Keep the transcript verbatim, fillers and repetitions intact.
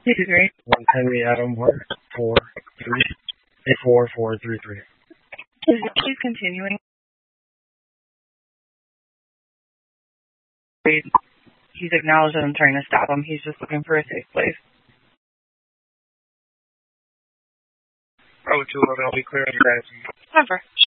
Two two three. One Henry Adam one four three eight four four three three. He's, he's continuing. He's acknowledged that I'm trying to stop him. He's just looking for a safe place. Oh, two eleven, I'll be clear on your guys. Never.